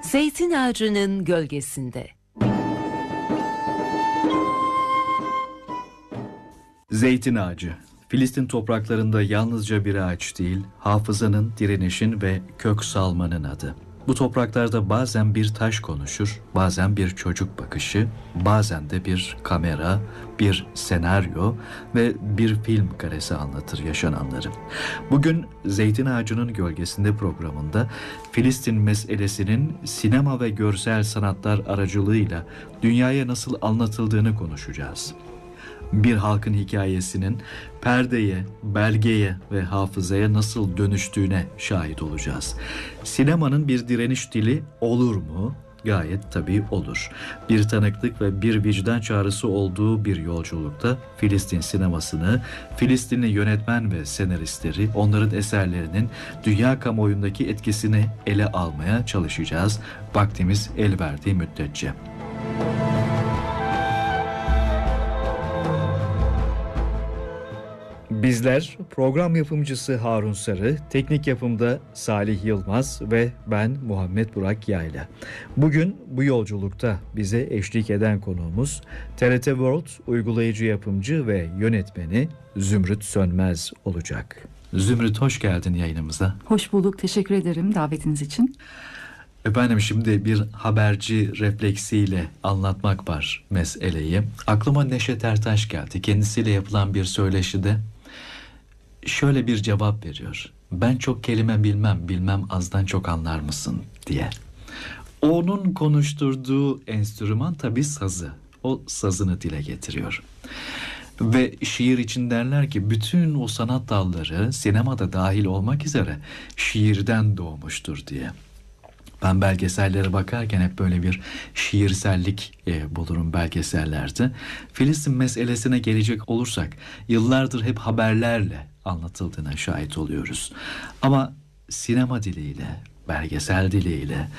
Zeytin ağacının gölgesinde. Zeytin ağacı, Filistin topraklarında yalnızca bir ağaç değil, hafızanın, direnişin ve kök salmanın adı. Bu topraklarda bazen bir taş konuşur, bazen bir çocuk bakışı, bazen de bir kamera, bir senaryo ve bir film karesi anlatır yaşananları. Bugün Zeytin Ağacı'nın Gölgesinde programında Filistin meselesinin sinema ve görsel sanatlar aracılığıyla dünyaya nasıl anlatıldığını konuşacağız. Bir halkın hikayesinin perdeye, belgeye ve hafızaya nasıl dönüştüğüne şahit olacağız. Sinemanın bir direniş dili olur mu? Gayet tabii olur. Bir tanıklık ve bir vicdan çağrısı olduğu bir yolculukta Filistin sinemasını, Filistinli yönetmen ve senaristleri, onların eserlerinin dünya kamuoyundaki etkisini ele almaya çalışacağız. Vaktimiz el verdiği müddetçe. Bizler program yapımcısı Harun Sarı, teknik yapımda Salih Yılmaz ve ben Muhammed Burak Yayla. Bugün bu yolculukta bize eşlik eden konuğumuz TRT World uygulayıcı yapımcı ve yönetmeni Zümrüt Sönmez olacak. Zümrüt, hoş geldin yayınımıza. Hoş bulduk, teşekkür ederim davetiniz için. Efendim, şimdi bir haberci refleksiyle anlatmak var meseleyi. Aklıma Neşet Ertaş geldi. Kendisiyle yapılan bir söyleşide şöyle bir cevap veriyor: ben çok kelime bilmem azdan çok anlar mısın diye. Onun konuşturduğu enstrüman tabii sazı. O sazını dile getiriyor. Ve şiir için derler ki bütün o sanat dalları sinemada dahil olmak üzere şiirden doğmuştur diye. Ben belgesellere bakarken hep böyle bir şiirsellik bulurum belgesellerde. Filistin meselesine gelecek olursak yıllardır hep haberlerle anlatıldığına şahit oluyoruz. Ama sinema diliyle, belgesel diliyle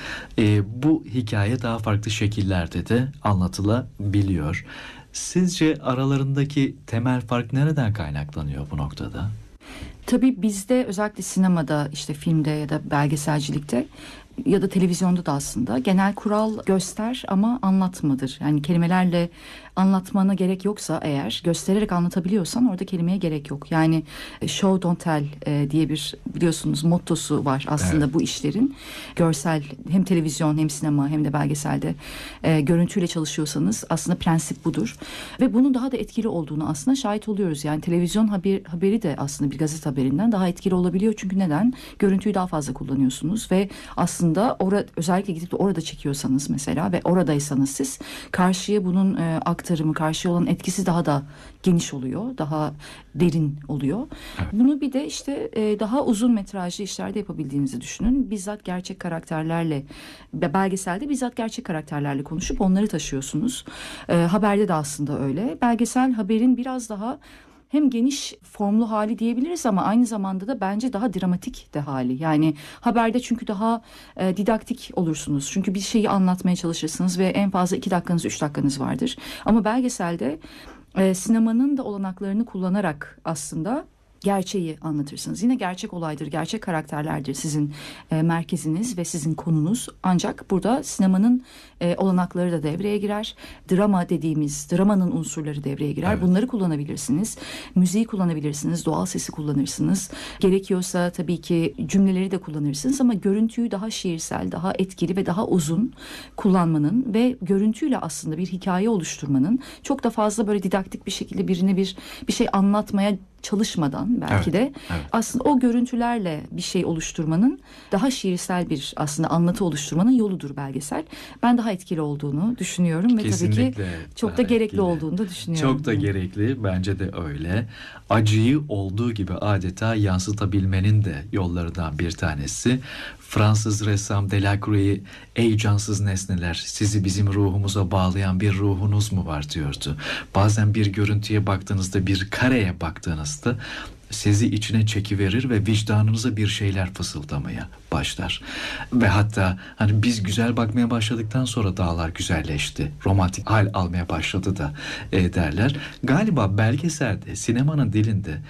bu hikaye daha farklı şekillerde de anlatılabiliyor. Sizce aralarındaki temel fark nereden kaynaklanıyor bu noktada? Tabii bizde özellikle sinemada, işte filmde ya da belgeselcilikte ya da televizyonda da aslında genel kural göster ama anlatmadır. Yani kelimelerle anlatmana gerek yoksa, eğer göstererek anlatabiliyorsan orada kelimeye gerek yok. Yani show don't tell diye bir, biliyorsunuz, mottosu var aslında, evet. Bu işlerin görsel, hem televizyon hem sinema hem de belgeselde görüntüyle çalışıyorsanız aslında prensip budur. Ve bunun daha da etkili olduğunu aslında şahit oluyoruz. Yani televizyon haberi de aslında bir gazete haberinden daha etkili olabiliyor. Çünkü neden? Görüntüyü daha fazla kullanıyorsunuz ve aslında özellikle gidip de orada çekiyorsanız mesela ve oradaysanız siz, karşıya bunun aktarımı, karşıya olan etkisi daha da geniş oluyor, daha derin oluyor. Evet. Bunu bir de işte daha uzun metrajlı işlerde yapabildiğinizi düşünün. Bizzat gerçek karakterlerle, belgeselde bizzat gerçek karakterlerle konuşup onları taşıyorsunuz. Haberde de aslında öyle. Belgesel haberin biraz daha hem geniş formlu hali diyebiliriz ama aynı zamanda da bence daha dramatik de hali. Yani haberde çünkü daha didaktik olursunuz. Çünkü bir şeyi anlatmaya çalışırsınız ve en fazla 2 dakikanız, 3 dakikanız vardır. Ama belgeselde sinemanın da olanaklarını kullanarak aslında gerçeği anlatırsınız. Yine gerçek olaydır, gerçek karakterlerdir sizin merkeziniz ve sizin konunuz. Ancak burada sinemanın olanakları da devreye girer. Drama dediğimiz, dramanın unsurları devreye girer. Evet. Bunları kullanabilirsiniz. Müziği kullanabilirsiniz, doğal sesi kullanırsınız. Gerekiyorsa tabii ki cümleleri de kullanırsınız ama görüntüyü daha şiirsel, daha etkili ve daha uzun kullanmanın ve görüntüyle aslında bir hikaye oluşturmanın, çok da fazla böyle didaktik bir şekilde birine bir şey anlatmaya çalışmadan belki de aslında o görüntülerle bir şey oluşturmanın, daha şiirsel bir aslında anlatı oluşturmanın yoludur belgesel. Ben daha etkili olduğunu düşünüyorum ve kesinlikle tabii ki çok da gerekli etkili olduğunu da düşünüyorum. Çok da gerekli, bence de öyle. Acıyı olduğu gibi adeta yansıtabilmenin de yollarından bir tanesi. Fransız ressam Delacroix'i "Ey cansız nesneler, sizi bizim ruhumuza bağlayan bir ruhunuz mu var?" diyordu. Bazen bir görüntüye baktığınızda, bir kareye baktığınızda sizi içine çekiverir ve vicdanınıza bir şeyler fısıldamaya başlar. Ve hatta hani biz güzel bakmaya başladıktan sonra dağlar güzelleşti, romantik hal almaya başladı da derler. Galiba belgeselde, sinemanın dilinde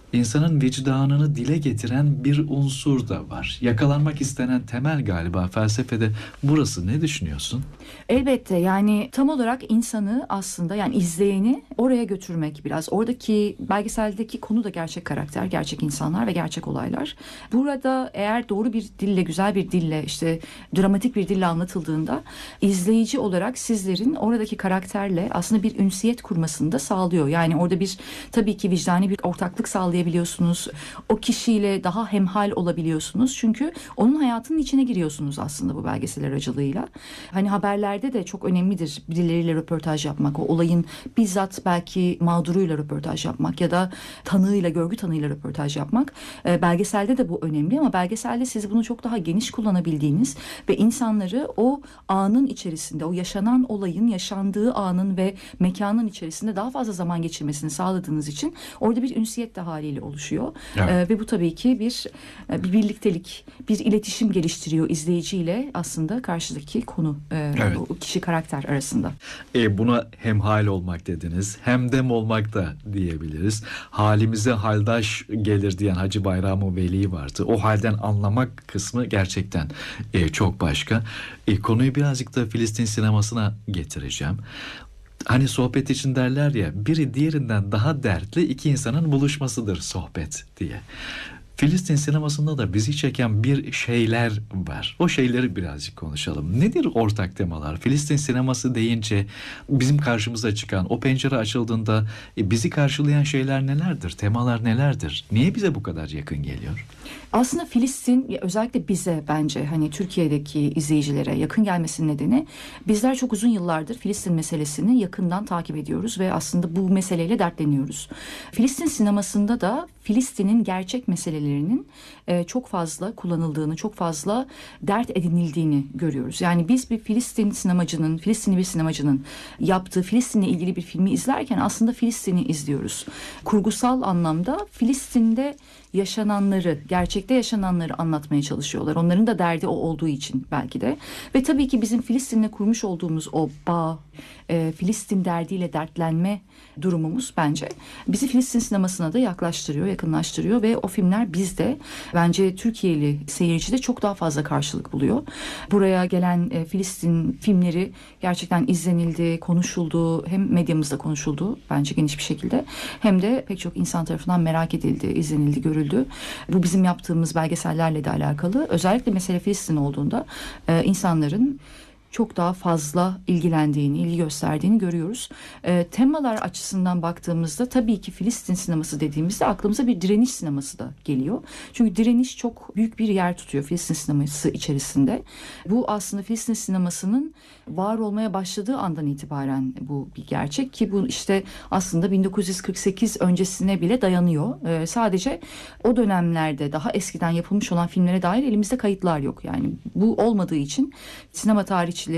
İnsanın vicdanını dile getiren bir unsur da var. Yakalanmak istenen temel galiba felsefede burası. Ne düşünüyorsun? Elbette, yani tam olarak insanı aslında, yani izleyeni oraya götürmek biraz. Oradaki belgeseldeki konu da gerçek karakter, gerçek insanlar ve gerçek olaylar. Burada eğer doğru bir dille, güzel bir dille, işte dramatik bir dille anlatıldığında izleyici olarak sizlerin oradaki karakterle aslında bir ünsiyet kurmasını da sağlıyor. Yani orada bir, tabii ki vicdani bir ortaklık sağlayabiliyorsunuz. O kişiyle daha hemhal olabiliyorsunuz. Çünkü onun hayatının içine giriyorsunuz aslında bu belgeseler aracılığıyla. Hani haberlerde de çok önemlidir birileriyle röportaj yapmak. O olayın bizzat belki mağduruyla röportaj yapmak ya da tanığıyla, görgü tanığıyla röportaj yapmak. Belgeselde de bu önemli ama belgeselde siz bunu çok daha geniş kullanabildiğiniz ve insanları o anın içerisinde, o yaşanan olayın, yaşandığı anın ve mekanın içerisinde daha fazla zaman geçirmesini sağladığınız için orada bir ünsiyet de haliyle oluşuyor. Evet. Ve bu tabii ki bir birliktelik, bir iletişim geliştiriyor izleyiciyle aslında karşıdaki konu, Evet. o kişi karakter arasında. Buna hemhal olmak dediniz. Hemdem olmak da diyebiliriz. Halimize haldaş gelir diyen Hacı Bayram Veli vardı. O halden anlamak kısmı gerçekten çok başka. Konuyu birazcık da Filistin sinemasına getireceğim. Hani sohbet için derler ya, biri diğerinden daha dertli iki insanın buluşmasıdır sohbet diye. Filistin sinemasında da bizi çeken bir şeyler var. O şeyleri birazcık konuşalım. Nedir ortak temalar? Filistin sineması deyince bizim karşımıza çıkan, o pencere açıldığında bizi karşılayan şeyler nelerdir? Temalar nelerdir? Niye bize bu kadar yakın geliyor? Aslında Filistin, özellikle bize, bence hani Türkiye'deki izleyicilere yakın gelmesinin nedeni, bizler çok uzun yıllardır Filistin meselesini yakından takip ediyoruz ve aslında bu meseleyle dertleniyoruz. Filistin sinemasında da Filistin'in gerçek meselelerinin çok fazla kullanıldığını, çok fazla dert edinildiğini görüyoruz. Yani biz bir Filistinli bir sinemacının yaptığı Filistin'le ilgili bir filmi izlerken aslında Filistin'i izliyoruz. Kurgusal anlamda Filistin'de yaşananları, gerçekte yaşananları anlatmaya çalışıyorlar. Onların da derdi o olduğu için belki de. Ve tabii ki bizim Filistin'le kurmuş olduğumuz o bağ, Filistin derdiyle dertlenme durumumuz bence bizi Filistin sinemasına da yaklaştırıyor, yakınlaştırıyor ve o filmler bizde, bence Türkiye'li seyircide çok daha fazla karşılık buluyor. Buraya gelen Filistin filmleri gerçekten izlenildi, konuşuldu, hem medyamızda konuşuldu bence geniş bir şekilde, hem de pek çok insan tarafından merak edildi, izlenildi, görüldü. Bu bizim yaptığımız belgesellerle de alakalı. Özellikle mesele Filistin olduğunda insanların çok daha fazla ilgilendiğini, ilgi gösterdiğini görüyoruz. Temalar açısından baktığımızda tabii ki Filistin sineması dediğimizde aklımıza bir direniş sineması da geliyor. Çünkü direniş çok büyük bir yer tutuyor Filistin sineması içerisinde. Bu aslında Filistin sinemasının var olmaya başladığı andan itibaren bu bir gerçek ki bu işte aslında 1948 öncesine bile dayanıyor. Sadece o dönemlerde daha eskiden yapılmış olan filmlere dair elimizde kayıtlar yok. Yani bu olmadığı için sinema tarihçileri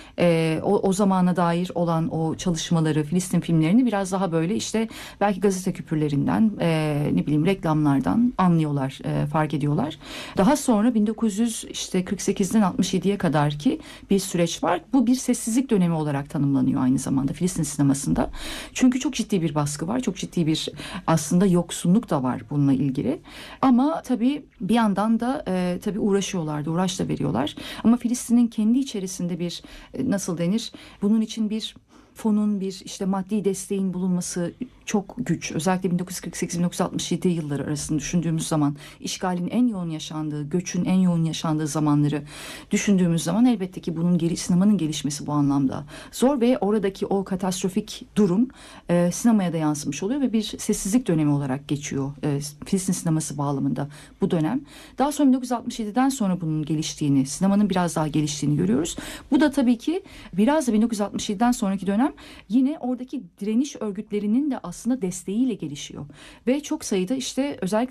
o zamana dair olan o çalışmaları, Filistin filmlerini biraz daha böyle işte belki gazete küpürlerinden, ne bileyim reklamlardan anlıyorlar, fark ediyorlar. Daha sonra 1948'den 67'ye kadar ki bir süreç var. Bu bir sessizlik dönemi olarak tanımlanıyor aynı zamanda Filistin sinemasında. Çünkü çok ciddi bir baskı var, çok ciddi bir aslında yoksunluk da var bununla ilgili. Ama tabii bir yandan da tabii uğraşıyorlar, uğraş da veriyorlar. Ama Filistin'in kendi içerisinde bir nasıl denir? Bunun için bir fonun, bir işte maddi desteğin bulunması çok güç. Özellikle 1948-1967 yılları arasında düşündüğümüz zaman, işgalin en yoğun yaşandığı, göçün en yoğun yaşandığı zamanları düşündüğümüz zaman elbette ki bunun sinemanın gelişmesi bu anlamda zor ve oradaki o katastrofik durum sinemaya da yansımış oluyor ve bir sessizlik dönemi olarak geçiyor Filistin sineması bağlamında bu dönem. Daha sonra 1967'den sonra bunun geliştiğini, sinemanın biraz daha geliştiğini görüyoruz. Bu da tabii ki biraz da 1967'den sonraki dönem yine oradaki direniş örgütlerinin de aslında desteğiyle gelişiyor. Ve çok sayıda işte özellikle